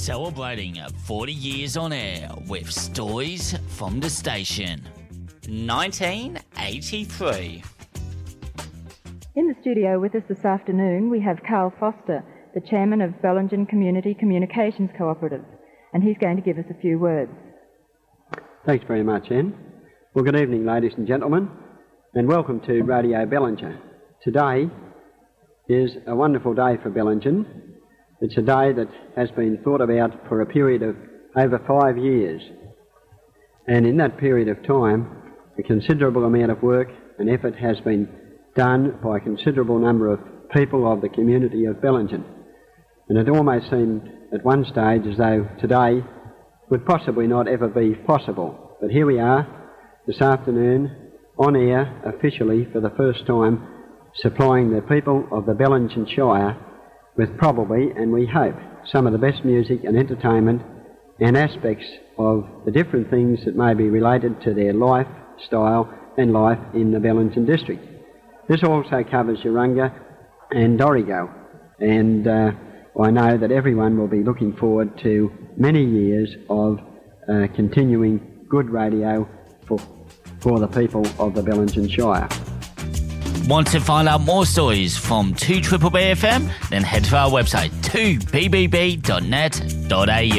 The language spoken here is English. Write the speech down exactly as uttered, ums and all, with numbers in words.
Celebrating forty years on air with stories from the station. nineteen eighty-three. In the studio with us this afternoon, we have Carl Foster, the chairman of Bellingen Community Communications Cooperative, and he's going to give us a few words. Thanks very much, Anne. Well, good evening, ladies and gentlemen, and welcome to Radio Bellingen. Today is a wonderful day for Bellingen. It's a day that has been thought about for a period of over five years. And in that period of time, a considerable amount of work and effort has been done by a considerable number of people of the community of Bellingen. And it almost seemed at one stage as though today would possibly not ever be possible. But here we are this afternoon on air officially for the first time, supplying the people of the Bellingen Shire with probably, and we hope, some of the best music and entertainment and aspects of the different things that may be related to their lifestyle and life in the Bellingen district. This also covers Urunga and Dorrigo, and uh, I know that everyone will be looking forward to many years of uh, continuing good radio for, for the people of the Bellingen Shire. Want to find out more stories from two B B B F M? Then head to our website two b b b dot net dot a u.